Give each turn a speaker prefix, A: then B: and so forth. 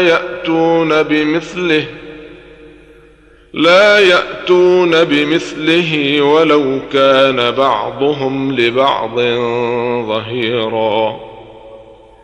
A: لا يأتون بمثله ولو كان بعضهم لبعض ظهيرا.